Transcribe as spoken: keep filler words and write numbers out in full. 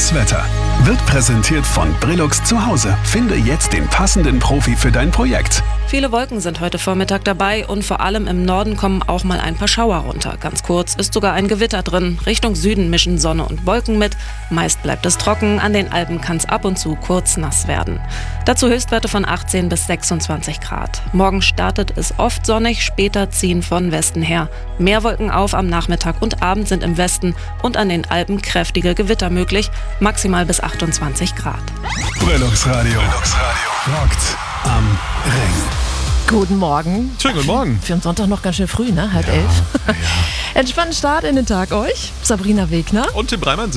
Das Wetter wird präsentiert von Brillux zu Hause. Finde jetzt den passenden Profi für dein Projekt. Viele Wolken sind heute Vormittag dabei und vor allem im Norden kommen auch mal ein paar Schauer runter. Ganz kurz ist sogar ein Gewitter drin. Richtung Süden mischen Sonne und Wolken mit. Meist bleibt es trocken, an den Alpen kann es ab und zu kurz nass werden. Dazu Höchstwerte von achtzehn bis sechsundzwanzig Grad. Morgen startet es oft sonnig, später ziehen von Westen her mehr Wolken auf. Am Nachmittag und Abend sind im Westen und an den Alpen kräftige Gewitter möglich, maximal bis achtundzwanzig Grad. Brillux Radio. Brillux Radio. Rockt am Ring. Guten Morgen. Schönen guten Morgen. Für den Sonntag noch ganz schön früh, ne? Halb Ja, elf. ja. Entspannten Start in den Tag euch. Sabrina Wegner. Und Tim Breimann.